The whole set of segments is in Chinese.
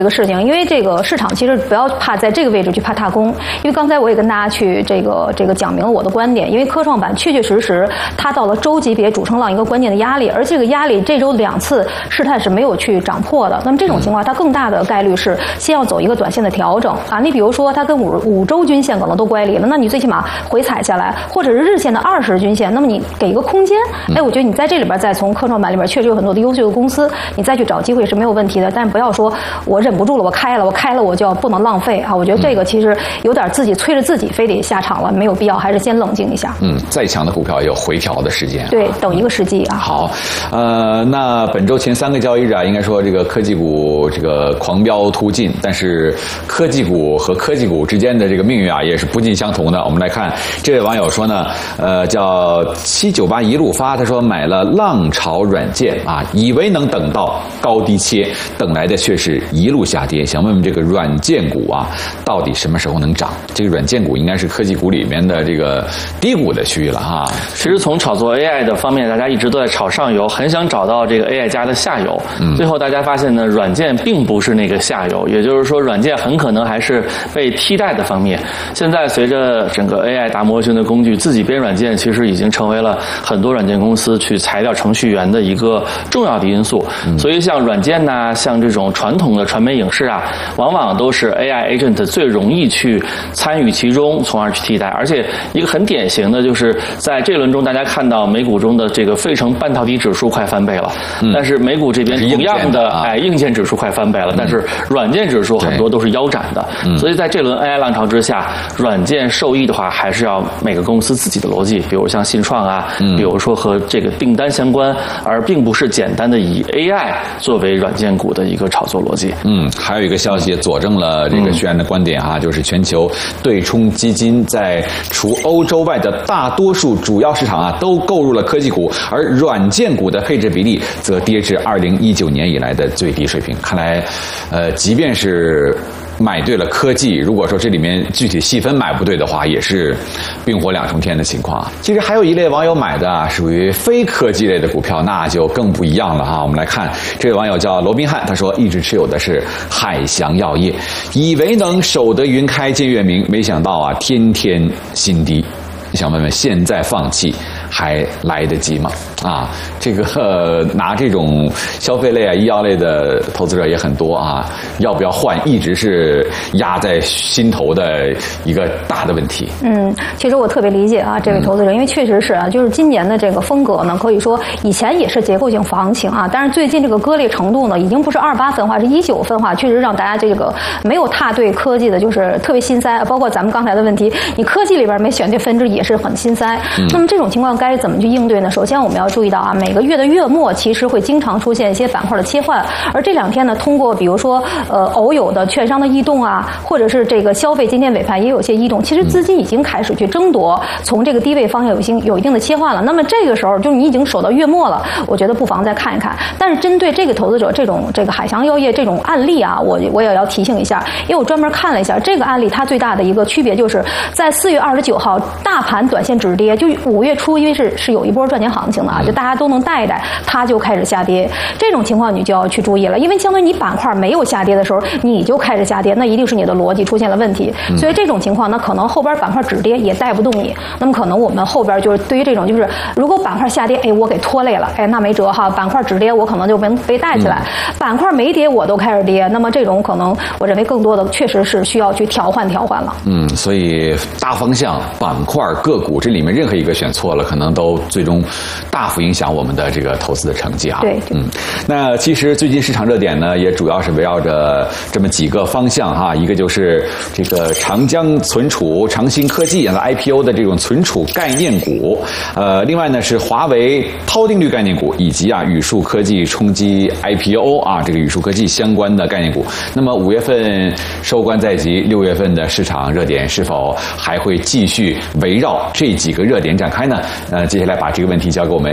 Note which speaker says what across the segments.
Speaker 1: 这个事情，因为这个市场其实不要怕在这个位置去怕踏空，因为刚才我也跟大家去这个讲明了我的观点，因为科创板确确实实它到了周级别主升浪一个关键的压力，而这个压力这周2次事态是没有去涨破的，那么这种情况它更大的概率是先要走一个短线的调整啊，你比如说它跟五周均线可能都乖离了，那你最起码回踩下来，或者是日线的20日均线，那么你给一个空间，我觉得你在这里边再从科创板里边确实有很多的优秀的公司，你再去找机会是没有问题的，但不要说我忍不住了，我开了我就要不能浪费啊！我觉得这个其实有点自己催着自己非得下场了，没有必要，还是先冷静一下。
Speaker 2: 再强的股票也有回调的时间。
Speaker 1: 对，等一个时机啊。
Speaker 2: 好，那本周前3个交易日啊，应该说这个科技股这个狂飙突进，但是科技股和科技股之间的这个命运啊，也是不尽相同的。我们来看这位网友说呢，叫798一路发，他说买了浪潮软件啊，以为能等到高低切，等来的却是一路下跌。想问问这个软件股啊，到底什么时候能涨？这个软件股应该是科技股里面的这个低谷的区域了哈。
Speaker 3: 其实从炒作 AI 的方面，大家一直都在炒上游，很想找到这个 AI 加的下游。最后大家发现呢，软件并不是那个下游，也就是说，软件很可能还是被替代的方面。现在随着整个 AI 大模型的工具自己编软件，其实已经成为了很多软件公司去裁掉程序员的一个重要的因素。所以像软件呐，像这种传统的传媒影视啊，往往都是 AI agent 最容易去参与其中，从而去替代。而且一个很典型的就是在这轮中，大家看到美股中的这个费城半导体指数快翻倍了，但是美股这边同样的硬件指数快翻倍了，但是软件指数很多都是腰斩的。所以在这轮 AI 浪潮之下，软件受益的话，还是要每个公司自己的逻辑，比如像信创啊，比如说和这个订单相关，而并不是简单的以 AI 作为软件股的一个炒作逻辑。
Speaker 2: 还有一个消息佐证了这个徐安的观点哈，就是全球对冲基金在除欧洲外的大多数主要市场啊，都购入了科技股，而软件股的配置比例则跌至2019年以来的最低水平。看来，即便是买对了科技，如果说这里面具体细分买不对的话，也是冰火两重天的情况。其实还有一类网友买的啊，属于非科技类的股票，那就更不一样了哈。我们来看这位网友叫罗宾汉，他说一直持有的是海翔药业，以为能守得云开见月明，没想到啊天天新低。想问问，现在放弃还来得及吗？啊，这个拿这种消费类啊、医药类的投资者也很多啊，要不要换，一直是压在心头的一个大的问题。
Speaker 1: 其实我特别理解啊，这位投资者，因为确实是啊，就是今年的这个风格呢，可以说以前也是结构性行情啊，但是最近这个割裂程度呢，已经不是28分化，是19分化，确实让大家这个没有踏对科技的，就是特别心塞。包括咱们刚才的问题，你科技里边没选对分支也是很心塞。那么这种情况该怎么去应对呢？首先我们要注意到啊，每个月的月末其实会经常出现一些板块的切换，而这2天呢，通过比如说偶有的券商的异动啊，或者是这个消费今天尾盘也有些异动，其实资金已经开始去争夺，从这个低位方向有一定的切换了。那么这个时候就是你已经守到月末了，我觉得不妨再看一看。但是针对这个投资者这个海翔药业这种案例啊，我也要提醒一下，因为我专门看了一下这个案例，它最大的一个区别就是在4月29号大盘短线止跌，就5月初因为是有一波赚钱行情的啊，就大家都能带一带，它就开始下跌。这种情况你就要去注意了，因为相当于你板块没有下跌的时候，你就开始下跌，那一定是你的逻辑出现了问题。所以这种情况呢，可能后边板块止跌也带不动你。那么可能我们后边就是对于这种就是如果板块下跌，我给拖累了，那没辙哈，板块止跌我可能就被带起来，板块没跌我都开始跌，那么这种可能我认为更多的确实是需要去调换了。
Speaker 2: 所以大方向、板块、个股这里面任何一个选错了，可能都最终大幅影响我们的这个投资的成绩啊。
Speaker 1: 对，
Speaker 2: 那其实最近市场热点呢，也主要是围绕着这么几个方向哈，一个就是这个长江存储、长鑫科技IPO 的这种存储概念股，另外呢是华为抛定律概念股，以及宇树科技冲击 IPO 啊，这个宇树科技相关的概念股。那么5月份收官在即，6月份的市场热点是否还会继续围绕这几个热点展开呢？接下来把这个问题交给我们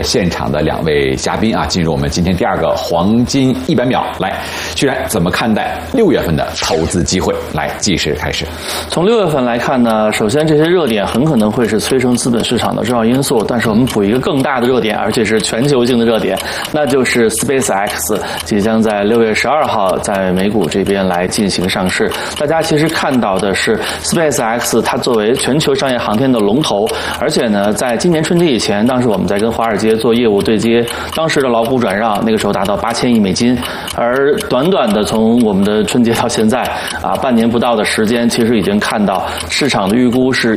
Speaker 2: 现场的2位嘉宾啊，进入我们今天第2个黄金100秒。来，居然怎么看待6月份的投资机会？来，计时开始。
Speaker 3: 从6月份来看呢，首先这些热点很可能会是催生资本市场的重要因素，但是我们补一个更大的热点，而且是全球性的热点，那就是 SpaceX 即将在6月12号在美股这边来进行上市。大家其实看到的是 SpaceX 它作为全球商业航天的龙头，而且呢，在今年春节以前，当时我们在跟华尔街做业务对接，当时的老股转让那个时候达到8000亿美金，而短短的从我们的春节到现在啊，半年不到的时间，其实已经看到市场的预估是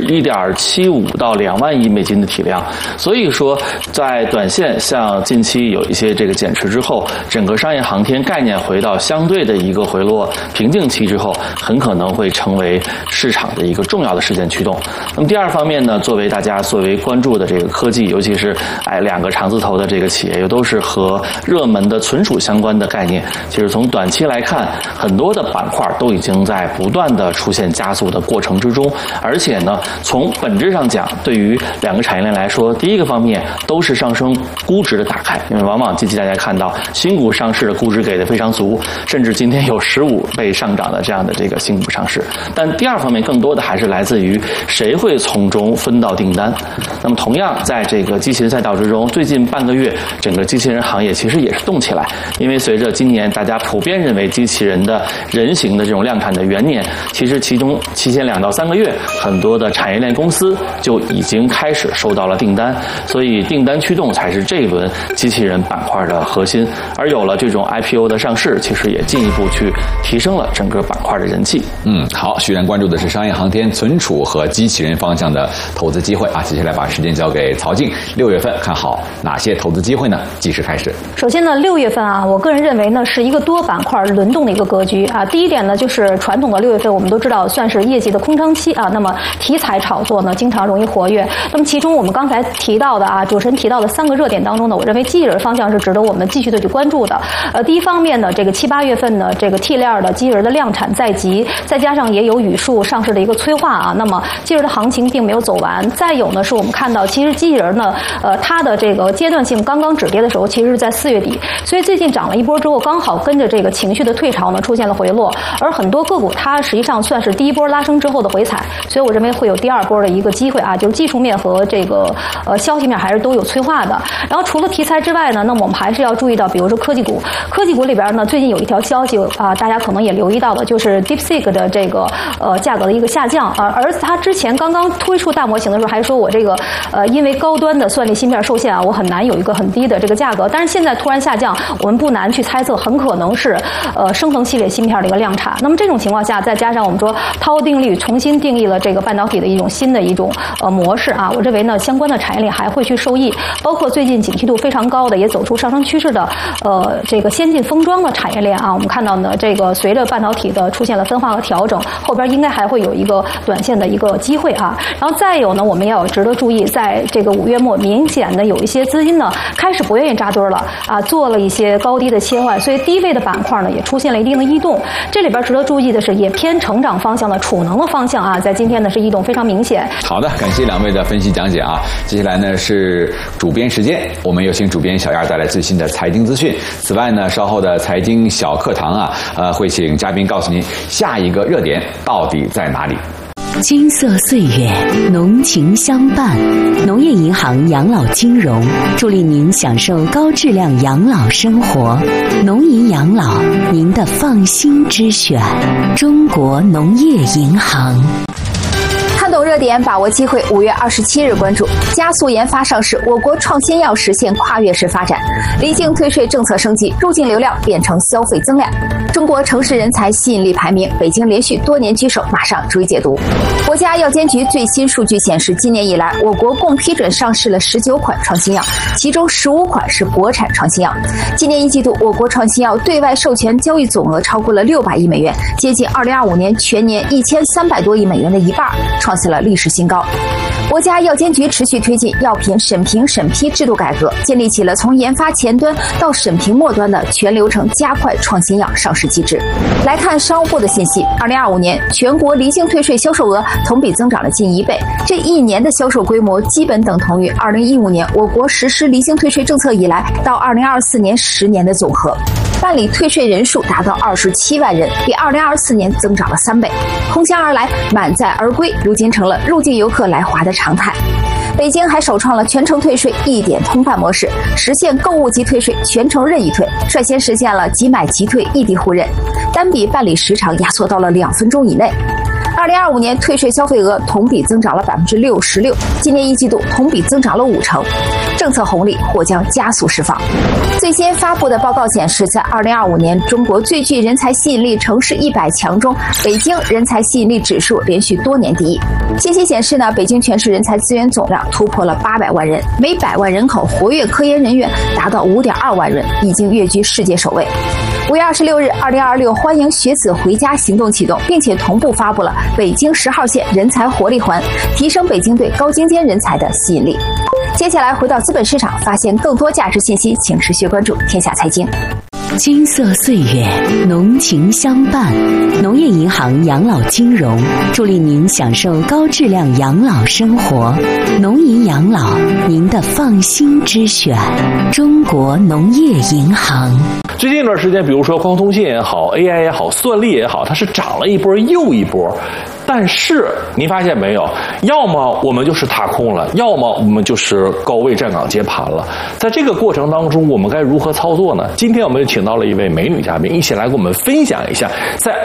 Speaker 3: 1.75到2万亿美金的体量。所以说，在短线像近期有一些这个减持之后，整个商业航天概念回到相对的一个回落瓶颈期之后，很可能会成为市场的一个重要的事件驱动。那么第二方面呢，作为大家最为关注的这个科技，尤其是2个长字头的这个企业，又都是和热门的存储相关的概念。其实从短期来看，很多的板块都已经在不断的出现加速的过程之中，而且呢，从本质上讲，对于2个产业链来说，第一个方面都是上升估值的打开，因为往往近期大家看到新股上市的估值给的非常足，甚至今天有15倍上涨的这样的这个新股上市。但第二方面更多的还是来自于谁会从中分到订单。那么同样在这个机器人赛道之中，最近半个月整个机器人行业其实也是动起来，因为随着今年大家普遍认为机器人的人形的这种量产的元年，其实其中期限2到3个月，很多的产业链公司就已经开始收到了订单，所以订单驱动才是这一轮机器人板块的核心。而有了这种 IPO 的上市，其实也进一步去提升了整个板块的人气。
Speaker 2: 好，徐然关注的是商业航天、存储和机器人方向的投资机会啊。接下来把时间交给曹静，6月份看好哪些投资机会呢？计时开始。
Speaker 1: 首先呢，6月份啊，我个人认为呢是一个多板块轮动的一个格局啊。第一点呢，就是传统的6月份我们都知道算是业绩的空窗期啊，那么题材炒作呢经常容易活跃。那么其中我们刚才提到的啊，主持人提到的3个热点当中呢，我认为机器人方向是值得我们继续的去关注的。第一方面呢，这个7、8月份呢，这个 T 链的机器人的量产在即，再加上也有语数上市的一个催化啊，那么机器人的行情并没有走完。再有呢，是我们看到其实机器人呢，它的这个阶段性刚刚止跌的时候，其实是在4月底，所以最近涨了一波之后，刚好跟着这个情绪的退潮呢，出现了回落。而很多个股它实际上算是第一波拉升之后的回踩，所以我认为会有第2波的一个机会啊，就是技术面和这个消息面还是都有催化的。然后除了题材之外呢，那么我们还是要注意到，比如说科技股里边呢，最近有一条消息啊，大家可能也留意到的，就是 DeepSeek 的这个价格的一个下降啊。而它之前刚刚推出大模型的时候，还说我这个因为高端的算力芯片受限啊，我很难有一个很低的这个价格。但是现在突然下降，我们不难去猜测，很可能是升腾系列芯片的一个量产。那么这种情况下，再加上我们说涛定律重新定义了这个半导体的一种新的一种模式啊，我认为呢，相关的产业链还会去受益，包括最近警惕度非常高的，也走出上升趋势的这个先进封装的产业链啊，我们看到呢，这个随着半导体的出现了分化和调整，后边应该还会有一个短线的一个机会啊。然后再有呢，我们要值得注意，在这个5月末，明显的有一些资金呢开始不愿意扎堆了啊，做了一些高低的切换，所以低位的板块呢也出现了一定的异动。这里边值得注意的是，也偏成长方向的储能的方向啊，在今天呢是异动非常明显。
Speaker 2: 好的，感谢2位的分析讲解啊。接下来呢是主编时间，我们有请主编小燕带来最新的财经资讯。此外呢，稍后的财经小课堂啊，会请嘉宾告诉您下一个热点到底在哪里。
Speaker 4: 金色岁月，浓情相伴。农业银行养老金融助力您享受高质量养老生活。农银养老，您的放心之选。中国农业银行。
Speaker 5: 看懂热点，把握机会。5月27日关注加速研发上市，我国创新药实现跨越式发展。离境退税政策升级，入境流量变成消费增量。中国城市人才吸引力排名，北京连续多年居首。马上逐一解读。国家药监局最新数据显示，今年以来，我国共批准上市了19款创新药，其中15款是国产创新药。今年1季度，我国创新药对外授权交易总额超过了600亿美元，接近2025年全年1300多亿美元的一半，创下了历史新高。 国家药监局持续推进药品审评审批制度改革，建立起了从研发前端到审评末端的全流程加快创新药上市机制。来看商务部的信息，2025年全国离境退税销售额同比增长了近1倍，这一年的销售规模基本等同于2015年我国实施离境退税政策以来到2024年10年的总和。办理退税人数达到27万人，比2024年增长了3倍。空箱而来，满载而归，如今成了入境游客来华的常态。北京还首创了全程退税一点通办模式，实现购物即退税，全程任意退，率先实现了即买即退异地互认，单笔办理时长压缩到了2分钟以内。2025年退税消费额同比增长了66%，今年一季度同比增长了50%，政策红利或将加速释放。最新发布的报告显示，在2025年中国最具人才吸引力城市100强中，北京人才吸引力指数连续多年第一。信息显示呢，北京全市人才资源总量突破了800万人，每100万人口活跃科研人员达到5.2万人，已经跃居世界首位。5月26日，2026欢迎学子回家行动启动，并且同步发布了北京10号线人才活力环，提升北京对高精尖人才的吸引力。接下来回到资本市场，发现更多价值信息，请持续关注天下财经。
Speaker 4: 金色岁月，浓情相伴。农业银行养老金融助力您享受高质量养老生活。农银养老，您的放心之选。中国农业银行。
Speaker 6: 最近一段时间，比如说光通信也好 ，AI 也好，算力也好，它是涨了一波又一波。但是您发现没有，要么我们就是踏空了，要么我们就是高位站岗接盘了。在这个过程当中，我们该如何操作呢？今天我们就请到了一位美女嘉宾，一起来跟我们分享一下，在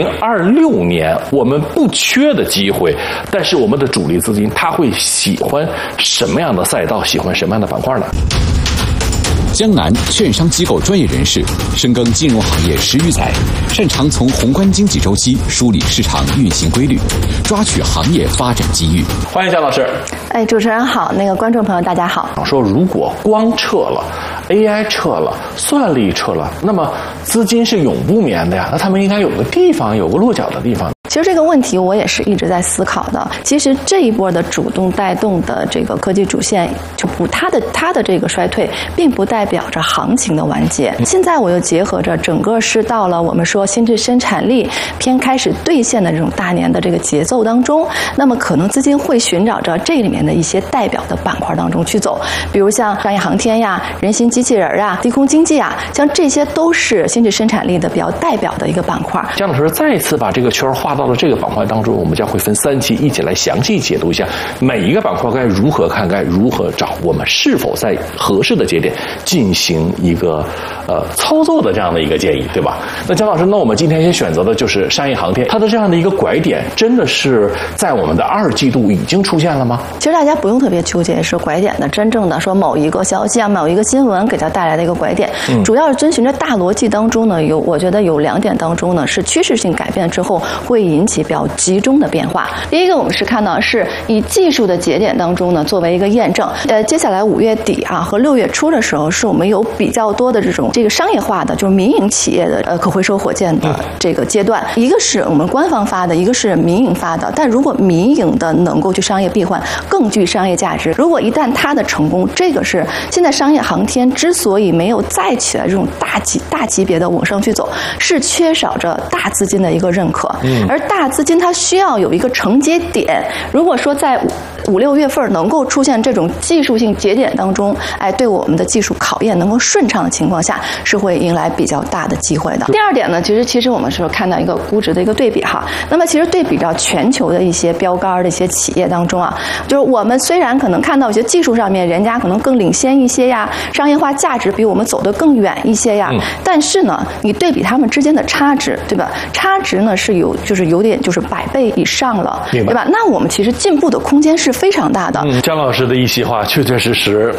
Speaker 6: 2026年我们不缺的机会，但是我们的主力资金他会喜欢什么样的赛道，喜欢什么样的板块呢？
Speaker 2: 江南券商机构专业人士，深耕金融行业10余载，擅长从宏观经济周期梳理市场运行规律，抓取行业发展机遇。
Speaker 6: 欢迎姜老师。
Speaker 7: 主持人好，观众朋友大家好。
Speaker 6: 说如果光撤了 AI 撤了，算力撤了，那么资金是永不眠的呀，那他们应该有个地方，有个落脚的地方。
Speaker 7: 其实这个问题我也是一直在思考的。其实这一波的主动带动的这个科技主线，它的这个衰退，并不代表着行情的完结。现在我又结合着整个是到了我们说新质生产力偏开始兑现的这种大年的这个节奏当中，那么可能资金会寻找着这里面的一些代表的板块当中去走，比如像商业航天呀、人形机器人啊、低空经济啊，像这些都是新质生产力的比较代表的一个板块。
Speaker 6: 姜老师再次把这个圈画到了这个板块当中，我们将会分3期一起来详细解读一下每一个板块该如何看，该如何找，我们是否在合适的节点进行一个操作的这样的一个建议，对吧？那姜老师，那我们今天先选择的就是商业航天，它的这样的一个拐点，真的是在我们的2季度已经出现了吗？
Speaker 7: 其实大家不用特别纠结是拐点的，真正的说某一个消息啊、某一个新闻给它带来的一个拐点，主要是遵循着大逻辑当中呢，我觉得有2点当中呢是趋势性改变之后会引起比较集中的变化。第一个，我们是看到是以技术的节点当中呢作为一个验证，接下来5月底啊和6月初的时候，是我们有比较多的这个商业化的，就是民营企业的可回收火箭的这个阶段，一个是我们官方发的，一个是民营发的。但如果民营的能够去商业闭环，更具商业价值。如果一旦它的成功，这个是现在商业航天之所以没有再起来这种大级别的往上去走，是缺少着大资金的一个认可。而大资金它需要有一个承接点，如果说在5、6月份能够出现这种技术性节点当中，对我们的技术考验能够顺畅的情况下，是会迎来比较大的机会的。第2点呢，其实我们是看到一个估值的一个对比哈。那么其实对比到全球的一些标杆的一些企业当中啊，就是我们虽然可能看到一些技术上面人家可能更领先一些呀，商业化价值比我们走得更远一些呀，但是呢，你对比他们之间的差值，对吧？差值呢是有点100倍以上了，对吧？那我们其实进步的空间是非常大的。
Speaker 6: 姜老师的一席话确确实实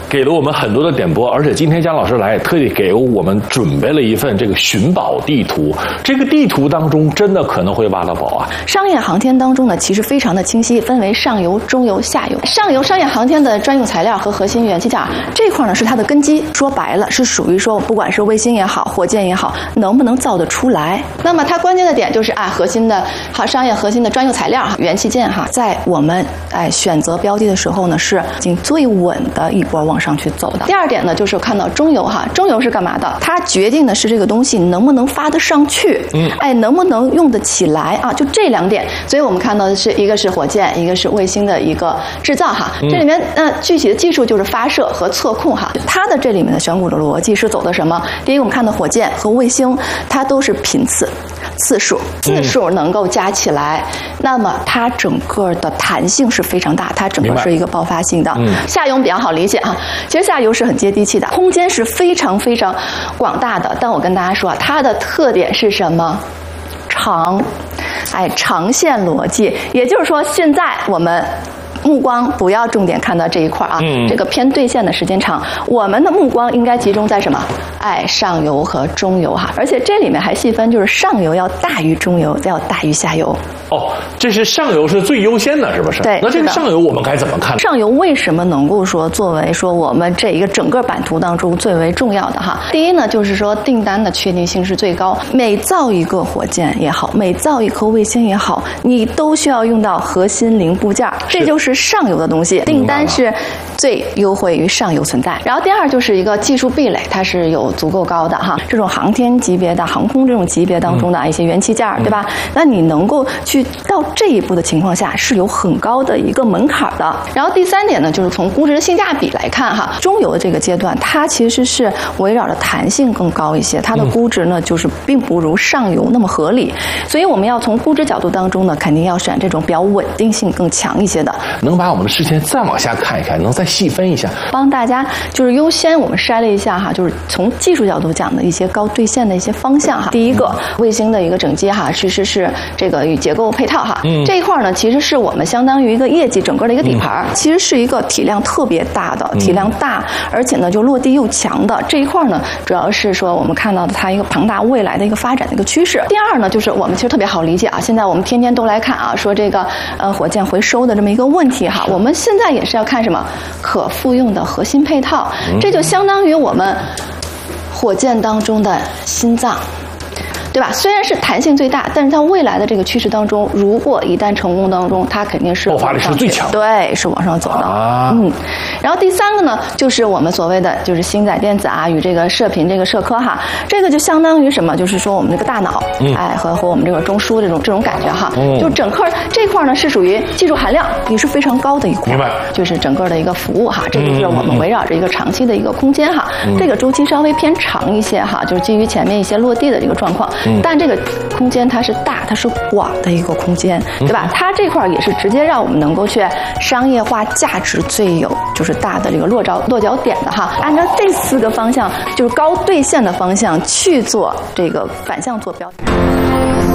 Speaker 6: 给了我们很多的点拨，而且今天姜老师来也特地给我们准备了一份这个寻宝地图。这个地图当中真的可能会挖到宝啊！
Speaker 7: 商业航天当中呢，其实非常的清晰，分为上游、中游、下游。上游商业航天的专用材料和核心元器件这块呢是它的根基，说白了是属于说，不管是卫星也好，火箭也好，能不能造得出来。那么它关键的点就是核心的商业核心的专用材料元器件在我们选择标的的时候呢，是已经最稳的一波往上去走的。第二点呢，就是看到中游中游是干嘛的？它决定的是这个东西能不能发得上去，能不能用得起来就这2点。所以我们看到的是一个是火箭，一个是卫星的一个制造这里面具体的技术就是发射和测控它的这里面的选股的逻辑是走的什么？第一个，我们看到火箭和卫星，它都是频次数能够加起来，那么它整个的弹性是非常大，它整个是一个爆发性的。下游比较好理解其实下游是很接地气的，空间是非常非常广大的。但我跟大家说它的特点是什么？长线逻辑，也就是说，现在我们目光不要重点看到这一块这个偏兑现的时间长，我们的目光应该集中在什么？上游和中游而且这里面还细分，就是上游要大于中游，要大于下游。
Speaker 6: 这是上游是最优先的，是不是？
Speaker 7: 对。
Speaker 6: 那这个上游我们该怎么看？
Speaker 7: 上游为什么能够说作为说我们这一个整个版图当中最为重要的第一呢，就是说订单的确定性是最高，每造一个火箭也好，每造一颗卫星也好，你都需要用到核心零部件，这就是上游的东西，订单是最优惠于上游存在。然后第二就是一个技术壁垒，它是有足够高的这种航天级别的、航空这种级别当中的一些元器件，对吧？那你能够去到这一步的情况下，是有很高的一个门槛的。然后第3点呢，就是从估值的性价比来看中游的这个阶段，它其实是围绕着弹性更高一些，它的估值呢就是并不如上游那么合理。所以我们要从估值角度当中呢，肯定要选这种比较稳定性更强一些的。
Speaker 6: 能把我们的视线再往下看一看，能再细分一下，
Speaker 7: 帮大家就是优先我们筛了一下就是从技术角度讲的一些高兑现的一些方向第一个，卫星的一个整机其实是这个与结构配套这一块呢，其实是我们相当于一个业绩整个的一个底盘，其实是一个体量特别大的，体量大，而且呢就落地又强的这一块呢，主要是说我们看到的它一个庞大未来的一个发展的一个趋势。第二呢，就是我们其实特别好理解现在我们天天都来看说这个火箭回收的这么一个问题我们现在也是要看什么可复用的核心配套，这就相当于我们火箭当中的心脏。对吧？虽然是弹性最大，但是在未来的这个趋势当中，如果一旦成功当中，它肯定是
Speaker 6: 爆发力是最强的，
Speaker 7: 对，是往上走的然后第3个呢，就是我们所谓的就是星载电子与这个射频这个射科这个就相当于什么？就是说我们这个大脑和我们这个中枢这种感觉就整个这块呢是属于技术含量也是非常高的一块，
Speaker 6: 明白？
Speaker 7: 就是整个的一个服务这就是我们围绕着一个长期的一个空间这个周期稍微偏长一些就是基于前面一些落地的这个状况。但这个空间它是大，它是广的一个空间，对吧？它这块也是直接让我们能够去商业化价值最有就是大的这个落脚点的按照这4个方向，就是高兑现的方向去做这个反向做标准。